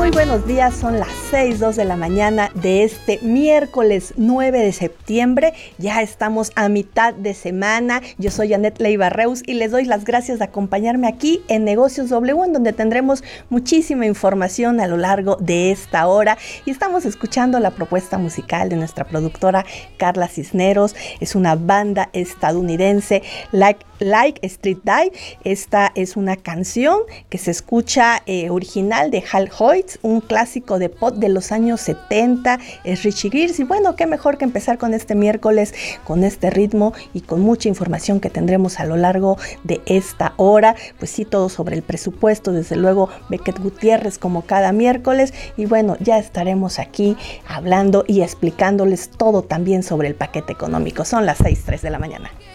Muy buenos días, son las 6:02 de la mañana de este miércoles 9 de septiembre. Ya estamos a mitad de semana. Yo soy Annette Leiva Reus y les doy las gracias de acompañarme aquí en Negocios W, en donde tendremos muchísima información a lo largo de esta hora. Y estamos escuchando la propuesta musical de nuestra productora Carla Cisneros. Es una banda estadounidense, Like Street Dive. Esta es una canción que se escucha original de Hal Hoyt, un clásico de pop de los años 70, es Richie Gears. Y bueno, qué mejor que empezar con este miércoles, con este ritmo y con mucha información que tendremos a lo largo de esta hora. Pues sí, todo sobre el presupuesto, desde luego Becket Gutiérrez como cada miércoles. Y bueno, ya estaremos aquí hablando y explicándoles todo también sobre el paquete económico. Son las 6:03 de la mañana.